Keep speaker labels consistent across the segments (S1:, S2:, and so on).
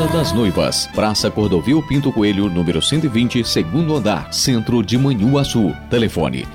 S1: Casa das Noivas, Praça Cordovil Pinto Coelho, número 120, segundo andar, Centro de Manhuaçu. Telefone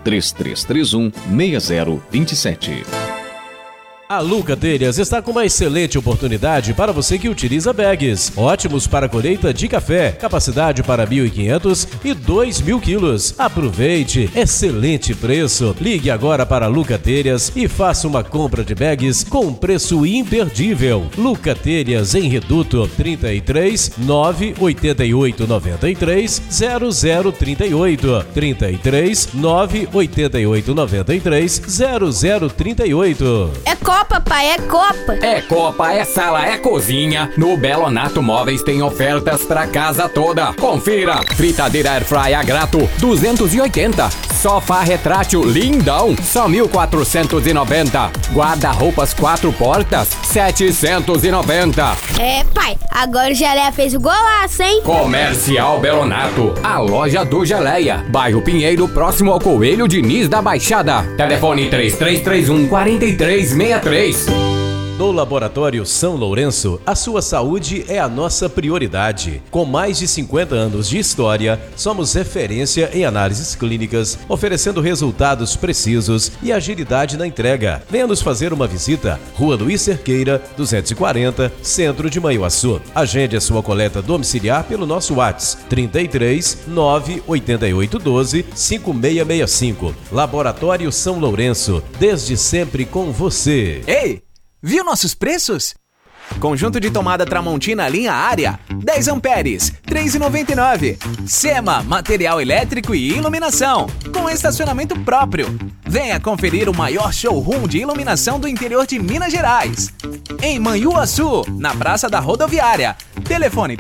S1: 3331-6027.
S2: A Luca Telhas está com uma excelente oportunidade para você que utiliza bags. Ótimos para colheita de café, capacidade para 1.500 e 2.000 quilos. Aproveite, excelente preço. Ligue agora para a Luca Telhas e faça uma compra de bags com preço imperdível. Luca Telhas em Reduto 33 988 93 0038 33 988 93 0038.
S3: É Copa, pai, é Copa.
S4: É Copa, é sala, é cozinha. No Belonato Móveis tem ofertas pra casa toda. Confira. Fritadeira Airfry a grato, 280. Sofá retrátil lindão, só 1.490. Guarda-roupas 4 portas, 790.
S3: É, pai, agora o Geleia fez o golaço, hein?
S4: Comercial Belonato, a loja do Geleia. Bairro Pinheiro, próximo ao Coelho Diniz da Baixada. Telefone 3331-4363.
S2: No Laboratório São Lourenço, a sua saúde é a nossa prioridade. Com mais de 50 anos de história, somos referência em análises clínicas, oferecendo resultados precisos e agilidade na entrega. Venha nos fazer uma visita. Rua Luiz Cerqueira, 240, Centro de Manhuaçu. Agende a sua coleta domiciliar pelo nosso WhatsApp 33 988 12 5665. Laboratório São Lourenço, desde sempre com você.
S5: Ei! Viu nossos preços? Conjunto de tomada Tramontina linha Área, 10 amperes, R$ 3,99. Sema, material elétrico e iluminação, com estacionamento próprio. Venha conferir o maior showroom de iluminação do interior de Minas Gerais. Em Manhuaçu, na Praça da Rodoviária. Telefone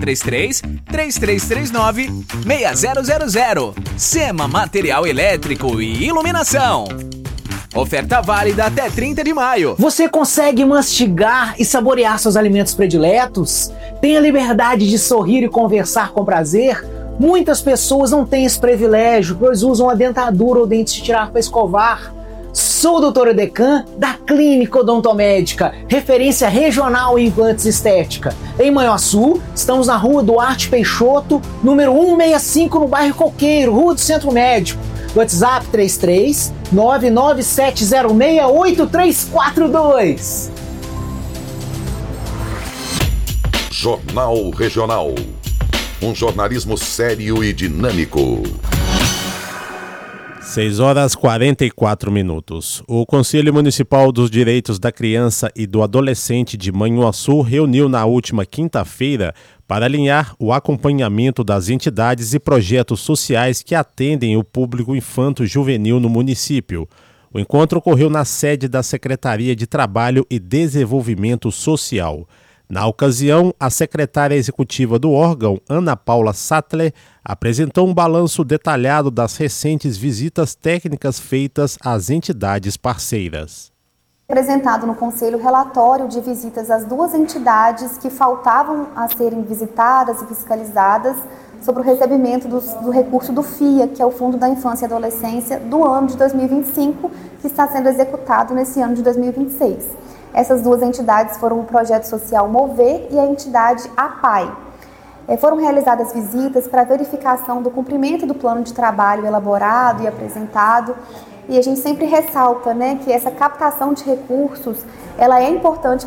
S5: 33-3339-6000. Sema, material elétrico e iluminação. Oferta válida até 30 de maio.
S6: Você consegue mastigar e saborear seus alimentos prediletos? Tem a liberdade de sorrir e conversar com prazer? Muitas pessoas não têm esse privilégio, pois usam a dentadura ou dentes de tirar para escovar. Sou o Dr. Edecan, da Clínica Odontomédica, referência regional em implantes estética. Em Manhuaçu, estamos na Rua Duarte Peixoto, número 165, no bairro Coqueiro, Rua do Centro Médico. WhatsApp 33 997068342.
S7: Jornal Regional. Um jornalismo sério e dinâmico.
S8: 6h44. O Conselho Municipal dos Direitos da Criança e do Adolescente de Manhuaçu reuniu na última quinta-feira para alinhar o acompanhamento das entidades e projetos sociais que atendem o público infanto-juvenil no município. O encontro ocorreu na sede da Secretaria de Trabalho e Desenvolvimento Social. Na ocasião, a secretária executiva do órgão, Ana Paula Sattler, apresentou um balanço detalhado das recentes visitas técnicas feitas às entidades parceiras.
S9: Apresentado no Conselho relatório de visitas às 2 entidades que faltavam a serem visitadas e fiscalizadas sobre o recebimento do recurso do FIA, que é o Fundo da Infância e Adolescência, do ano de 2025, que está sendo executado nesse ano de 2026. Essas 2 entidades foram o Projeto Social Mover e a entidade APAI. Foram realizadas visitas para verificação do cumprimento do plano de trabalho elaborado e apresentado. E a gente sempre ressalta, que essa captação de recursos ela é importante